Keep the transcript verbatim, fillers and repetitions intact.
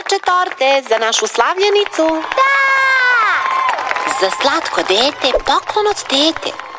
domaće torte za našu slavljenicu. Da! Za slatko dete poklon od tete.